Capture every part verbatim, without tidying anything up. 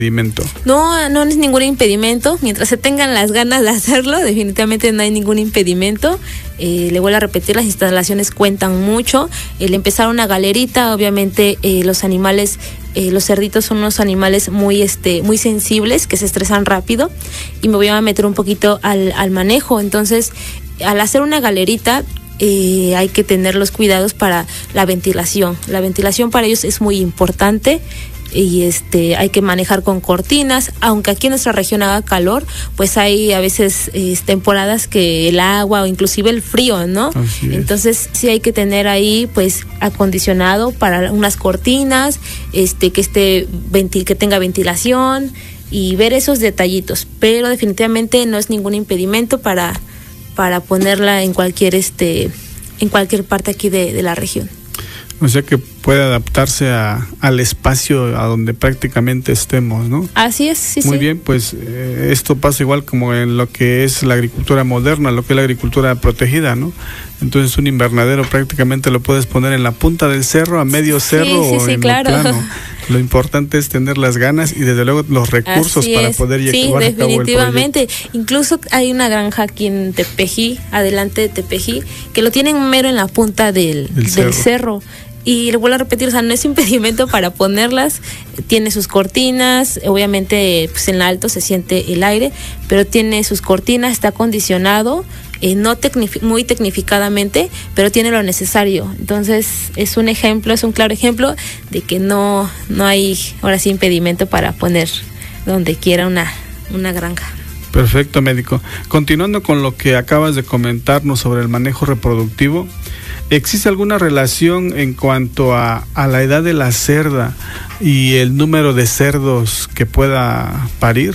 impedimento? No, no es ningún impedimento. Mientras se tengan las ganas de hacerlo, definitivamente no hay ningún impedimento. Eh, le vuelvo a repetir, las instalaciones cuentan mucho. El empezar una galerita, obviamente eh, los animales, eh, los cerditos son unos animales muy, este, muy sensibles, que se estresan rápido. Y me voy a meter un poquito al, al manejo. Entonces, al hacer una galerita, eh, hay que tener los cuidados para la ventilación. La ventilación para ellos es muy importante. Y este hay que manejar con cortinas, aunque aquí en nuestra región haga calor, pues hay a veces eh, temporadas que el agua o inclusive el frío, ¿no? Entonces sí hay que tener ahí pues acondicionado para unas cortinas, este que esté ventil, que tenga ventilación y ver esos detallitos, pero definitivamente no es ningún impedimento para para ponerla en cualquier este en cualquier parte aquí de, de la región. O sea que puede adaptarse a, al espacio a donde prácticamente estemos, ¿no? Así es, sí, Muy sí. bien, pues eh, esto pasa igual como en lo que es la agricultura moderna, lo que es la agricultura protegida, ¿no? Entonces un invernadero prácticamente lo puedes poner en la punta del cerro, a medio cerro sí, sí, o sí, en claro. el plano. Lo importante es tener las ganas y desde luego los recursos Así para es. poder llevar sí, a cabo el proyecto. definitivamente. Incluso hay una granja aquí en Tepeji, adelante de Tepeji, que lo tienen mero en la punta del, Del del cerro. cerro. Y le vuelvo a repetir, o sea, no es impedimento para ponerlas, tiene sus cortinas, obviamente pues en alto se siente el aire, pero tiene sus cortinas, está acondicionado, eh, no tecnifi- muy tecnificadamente, pero tiene lo necesario. Entonces es un ejemplo, es un claro ejemplo de que no, no hay ahora sí impedimento para poner donde quiera una, una granja. Perfecto, médico. Continuando con lo que acabas de comentarnos sobre el manejo reproductivo, ¿existe alguna relación en cuanto a, a la edad de la cerda y el número de cerdos que pueda parir?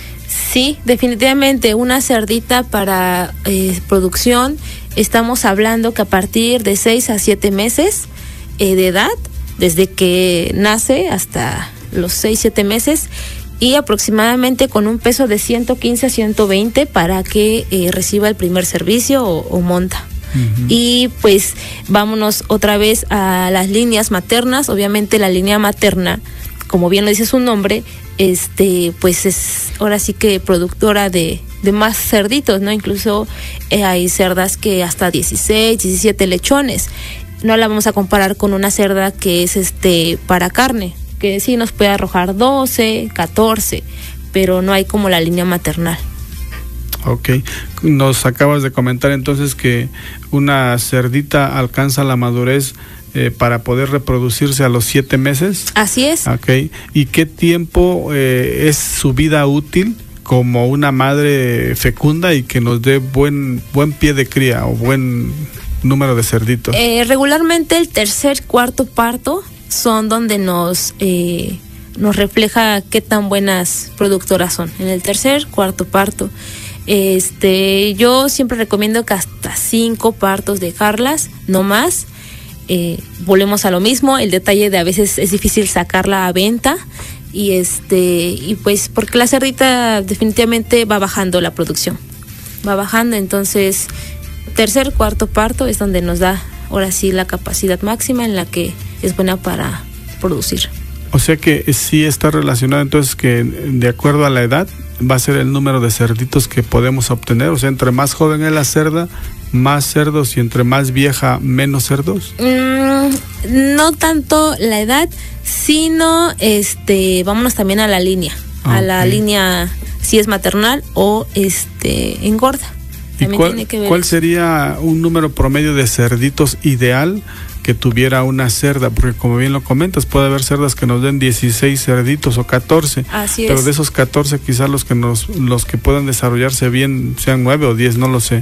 Sí, definitivamente una cerdita para eh, producción, estamos hablando que a partir de seis a siete meses eh, de edad, desde que nace hasta los seis, siete meses, y aproximadamente con un peso de ciento quince a ciento veinte para que eh, reciba el primer servicio o, o monta. Uh-huh. Y pues vámonos otra vez a las líneas maternas. Obviamente la línea materna, como bien lo dice su nombre, este pues es ahora sí que productora de, de más cerditos, ¿no? Incluso eh, hay cerdas que hasta dieciséis, diecisiete lechones. No la vamos a comparar con una cerda que es este para carne, que sí nos puede arrojar doce, catorce, pero no hay como la línea maternal. Ok, nos acabas de comentar entonces que una cerdita alcanza la madurez eh, para poder reproducirse a los siete meses. Así es. Ok, ¿y qué tiempo eh, es su vida útil como una madre fecunda y que nos dé buen, buen pie de cría o buen número de cerditos? Eh, regularmente el tercer, cuarto parto son donde nos eh, nos refleja qué tan buenas productoras son. En el tercer, cuarto parto. Este, yo siempre recomiendo que hasta cinco partos dejarlas, no más. Eh, volvemos a lo mismo, el detalle de a veces es difícil sacarla a venta y este y pues porque la cerdita definitivamente va bajando la producción, va bajando, entonces tercer, cuarto parto es donde nos da ahora sí la capacidad máxima en la que es buena para producir. O sea que sí está relacionado entonces que de acuerdo a la edad va a ser el número de cerditos que podemos obtener, o sea, entre más joven es la cerda, más cerdos, y entre más vieja, menos cerdos. Mm, no tanto la edad, sino este, vámonos también a la línea, ah, a la okay. línea si es maternal o este engorda. ¿Y cuál, cuál sería un número promedio de cerditos ideal que tuviera una cerda? Porque como bien lo comentas, puede haber cerdas que nos den dieciséis cerditos o catorce. Así pero es. De esos catorce quizás los que nos los que puedan desarrollarse bien sean nueve o diez, no lo sé.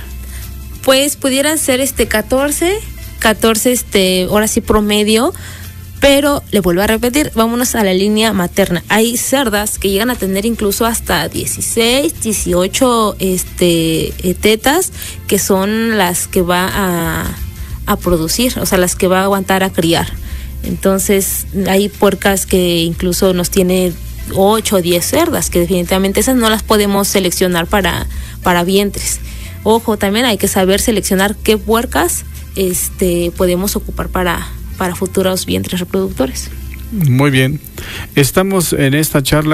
Pues pudieran ser este catorce, catorce este, ahora sí promedio, pero le vuelvo a repetir, vámonos a la línea materna. Hay cerdas que llegan a tener incluso hasta dieciséis, dieciocho este tetas, que son las que va a a producir, o sea, las que va a aguantar a criar. Entonces, hay puercas que incluso nos tiene ocho o diez cerdas, que definitivamente esas no las podemos seleccionar para, para vientres. Ojo, también hay que saber seleccionar qué puercas este, podemos ocupar para, para futuros vientres reproductores. Muy bien. Estamos en esta charla